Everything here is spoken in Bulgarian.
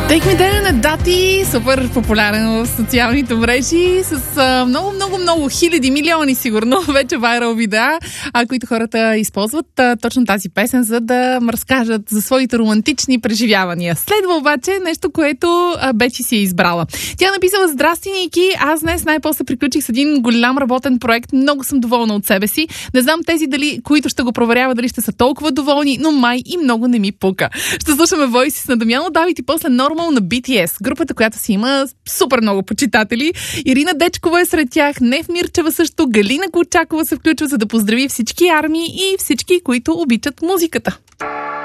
Take Me There на Дати, супер популярен в социалните мрежи, с много хиляди, милиони сигурно вече вайрал видеа, които хората използват точно тази песен, за да разкажат за своите романтични преживявания. Следва обаче нещо, което Бечи си е избрала. Тя написала: "Здрасти, Ники, аз днес най-после приключих с един голям работен проект, много съм доволна от себе си. Не знам тези които ще го проверяват, дали ще са толкова доволни, но май и много не ми пука." Ще слушаме Voices на Дамяно Давид и после Normal на BTS, групата, която си има супер много почитатели. Ирина Дечкова е сред тях, Нев Мирчева също, Галина Кулчакова се включва, за да поздрави всички армии и всички, които обичат музиката.